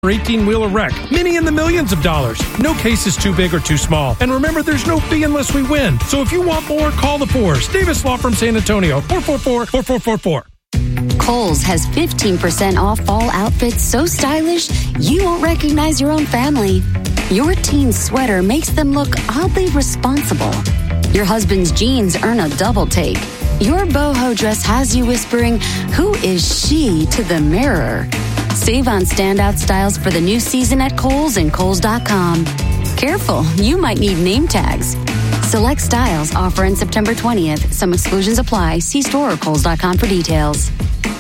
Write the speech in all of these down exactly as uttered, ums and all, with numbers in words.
eighteen-wheeler wreck, many in the millions of dollars. No case is too big or too small. And remember, there's no fee unless we win. So if you want more, call the Fours. Davis Law Firm San Antonio, four four four, four four four four. Kohl's has fifteen percent off fall outfits so stylish you won't recognize your own family. Your teen's sweater makes them look oddly responsible. Your husband's jeans earn a double take. Your boho dress has you whispering, "Who is she?" to the mirror. Save on standout styles for the new season at Kohl's and Kohl's dot com. Careful, you might need name tags. Select styles offer in September twentieth. Some exclusions apply. See store or Kohl's dot com for details.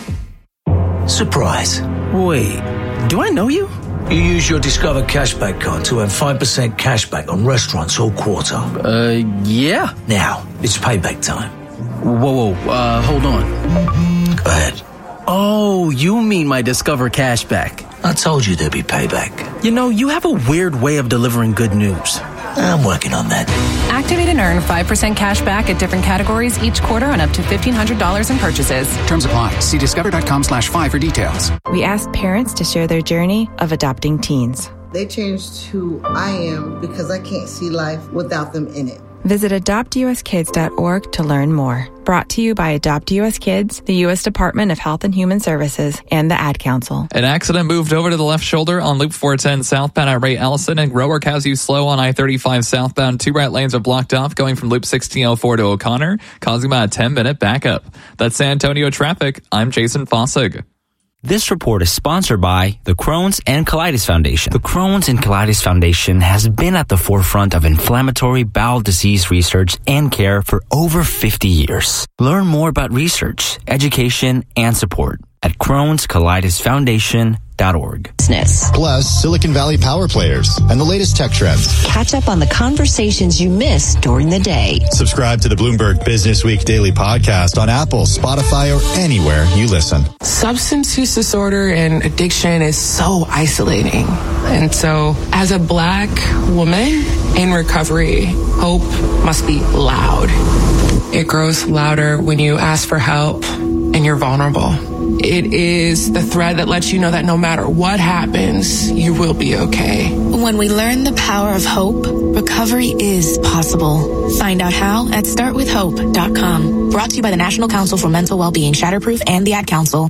Surprise. Wait, do I know you? You use your Discover Cashback card to earn five percent cashback on restaurants all quarter. Uh, yeah. Now, it's payback time. Whoa, whoa, uh, hold on. Go ahead. Oh, you mean my Discover Cashback. I told you there'd be payback. You know, you have a weird way of delivering good news. I'm working on that. Activate and earn five percent cash back at different categories each quarter on up to fifteen hundred dollars in purchases. Terms apply. See discover.com slash five for details. We asked parents to share their journey of adopting teens. They changed who I am because I can't see life without them in it. Visit adopt u s kids dot org to learn more. Brought to you by Adopt U S Kids, the U S Department of Health and Human Services, and the Ad Council. An accident moved over to the left shoulder on Loop four ten southbound at Ray Ellison, and Growerk has you slow on I thirty-five southbound. Two right lanes are blocked off going from Loop sixteen oh four to O'Connor, causing about a ten-minute backup. That's San Antonio traffic. I'm Jason Fossig. This report is sponsored by the Crohn's and Colitis Foundation. The Crohn's and Colitis Foundation has been at the forefront of inflammatory bowel disease research and care for over fifty years. Learn more about research, education, and support at crohns colitis foundation dot org. Plus, Silicon Valley power players and the latest tech trends. Catch up on the conversations you missed during the day. Subscribe to the Bloomberg Business Week Daily Podcast on Apple, Spotify, or anywhere you listen. Substance use disorder and addiction is so isolating. And so, as a Black woman in recovery, hope must be loud. It grows louder when you ask for help and you're vulnerable. It is the thread that lets you know that no matter what happens, you will be okay. When we learn the power of hope, recovery is possible. Find out how at start with hope dot com. Brought to you by the National Council for Mental Wellbeing, Shatterproof, and the Ad Council.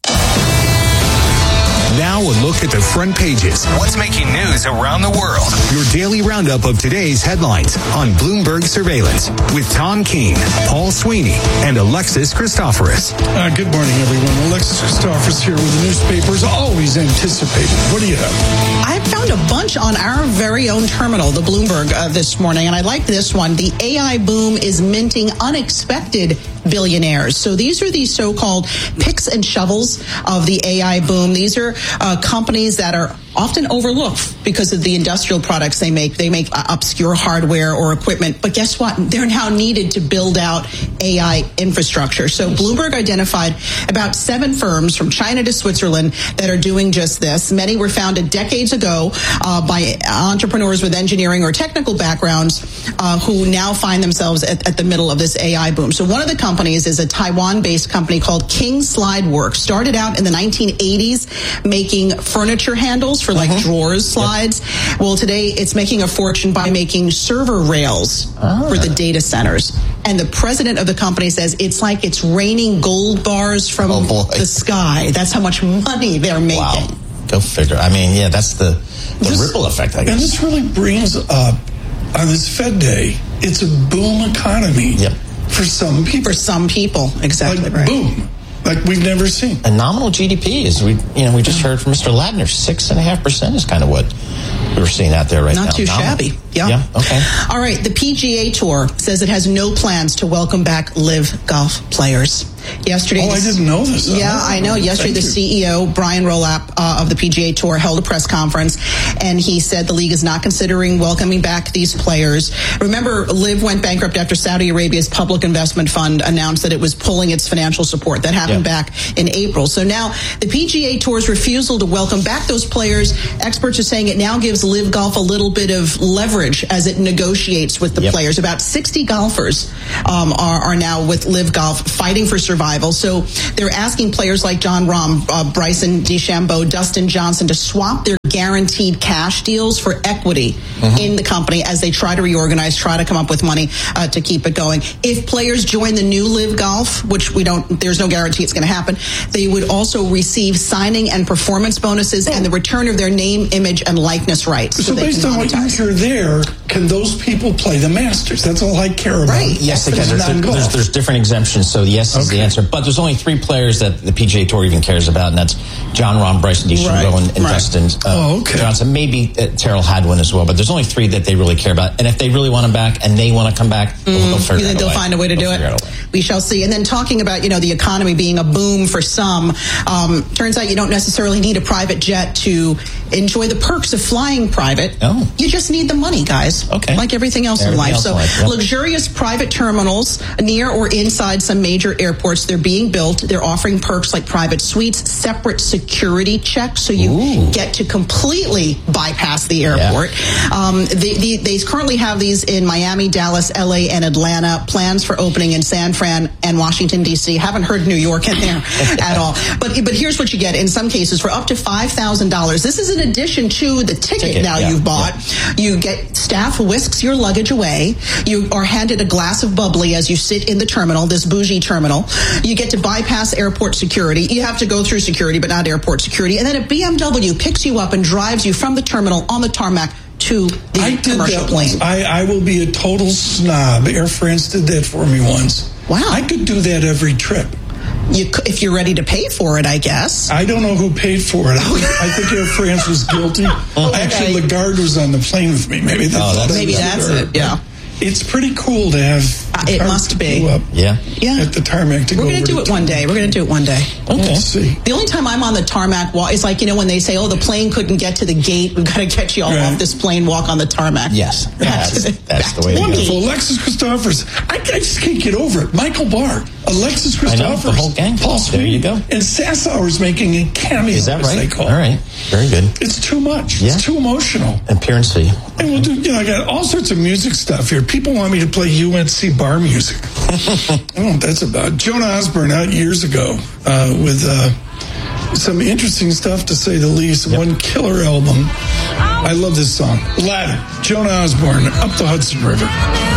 Now a look at the front pages. What's making news around the world? Your daily roundup of today's headlines on Bloomberg Surveillance with Tom Keene, Paul Sweeney, and Alexis Christoforous. Uh, good morning, everyone. Alexis Christoforous here with the newspapers always anticipated. What do you have? I found a bunch on our very own terminal, the Bloomberg, uh, this morning, and I like this one. The A I boom is minting unexpected billionaires. So these are the so-called picks and shovels of the A I boom. These are uh, companies that are often overlooked because of the industrial products they make. They make uh, obscure hardware or equipment. But guess what? They're now needed to build out A I infrastructure. So Bloomberg identified about seven firms from China to Switzerland that are doing just this. Many were founded decades ago uh, by entrepreneurs with engineering or technical backgrounds uh, who now find themselves at, at the middle of this A I boom. So one of the companies is a Taiwan-based company called King Slide Works. Started out in the nineteen eighties making furniture handles for like uh-huh. drawers slides. Yep. Well, today it's making a fortune by making server rails ah. for the data centers. And the president of the company says it's like it's raining gold bars from oh the sky. That's how much money they're making. Wow. Go figure. I mean, yeah, that's the, the this, ripple effect, I guess. And this really brings up, on this Fed Day, it's a boom economy. Yep. For some people. For some people, exactly like right. Boom. Like we've never seen. And nominal G D P is, we, you know, we just heard from Mister Ladner, six and a half percent is kind of what we're seeing out there right Not now. Not too nominal. shabby. Yeah. Yeah. Okay. All right. The P G A Tour says it has no plans to welcome back live golf players. Yesterday, oh, I didn't know this. Yeah, I know. Yesterday, the C E O, Brian Rolap, uh, of the P G A Tour, held a press conference, and he said the league is not considering welcoming back these players. Remember, LIV went bankrupt after Saudi Arabia's public investment fund announced that it was pulling its financial support. That happened yeah. back in April. So now, the P G A Tour's refusal to welcome back those players, experts are saying it now gives LIV Golf a little bit of leverage as it negotiates with the yep. players. About sixty golfers um, are, are now with LIV Golf fighting for survival. So they're asking players like Jon Rahm, uh, Bryson DeChambeau, Dustin Johnson to swap their guaranteed cash deals for equity mm-hmm. in the company as they try to reorganize, try to come up with money uh, to keep it going. If players join the new Live Golf, which we don't, there's no guarantee it's going to happen, they would also receive signing and performance bonuses oh. and the return of their name, image, and likeness rights. So, so based on what you hear there, can those people play the Masters? That's all I care about. Right. Yes, they can. There's, there's, there's different exemptions, so yes okay. is the answer. But there's only three players that the P G A Tour even cares about, and that's John Rahm, Bryson DeChambeau, right. and, and right. Dustin uh, oh, okay. Johnson. Maybe uh, Terrell Hadwin as well, but there's only three that they really care about. And if they really want them back and they want to come back, mm-hmm. they'll, they'll, you think they'll find a way to they'll do it? We shall see. And then talking about, you know, the economy being a boom for some, um, turns out you don't necessarily need a private jet to enjoy the perks of flying private. Oh. You just need the money, guys. Okay. Like everything else everything in life. Else So life, yep. luxurious private terminals near or inside some major airports, they're being built. They're offering perks like private suites, separate security checks, so you Ooh. get to completely bypass the airport. Yeah. Um, they, they, they currently have these in Miami, Dallas, L A, and Atlanta. Plans for opening in San Fran and Washington, D C. Haven't heard New York in there at all. But but here's what you get in some cases for up to five thousand dollars. This is in addition to the ticket, ticket now yeah, you've bought. Yeah. You get staff who whisks your luggage away. You are handed a glass of bubbly as you sit in the terminal, this bougie terminal. You get to bypass airport security. You have to go through security, but not airport security. And then a B M W picks you up and drives you from the terminal on the tarmac to the I did commercial that plane. I, I will be a total snob. Air France did that for me once. Wow. I could do that every trip. You, if you're ready to pay for it, I guess. I don't know who paid for it. I think, I think Air France was guilty. Okay. Actually, Lagarde was on the plane with me. Maybe that's, oh, that's, maybe that's it, yeah. It's pretty cool to have. Uh, it must be. Up yeah. Yeah. At the tarmac to We're go going to do it one day. We're going to do it one day. Okay. Let's see. The only time I'm on the tarmac walk is like, you know, when they say, oh, the plane couldn't get to the gate. We've got to get you all right. off this plane, walk on the tarmac. Yes. That's, that's, that's the way to Wonderful. go. Alexis Christophers. I, I just can't get over it. Michael Barr. Alexis Christophers. I know, the whole gang. Paul Sweeney. There you go. And Sassower's making a cameo. Is that right? They call all right. Very good. It's too much. Yeah. It's too emotional. And P R N C. And we'll do, you know, I got all sorts of music stuff here. People want me to play U N C bar music. I don't know what that's about. Joan Osborne out years ago uh, with uh, some interesting stuff, to say the least. Yep. One killer album. I love this song. Ladder. Joan Osborne, Up the Hudson River.